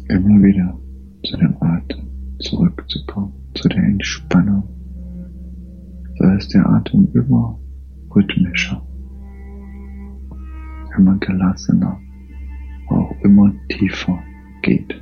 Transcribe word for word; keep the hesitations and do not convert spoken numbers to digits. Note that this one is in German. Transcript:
immer wieder zu dem Atem zurückzukommen, zu der Entspannung. So ist der Atem immer rhythmischer, immer gelassener, auch immer tiefer geht.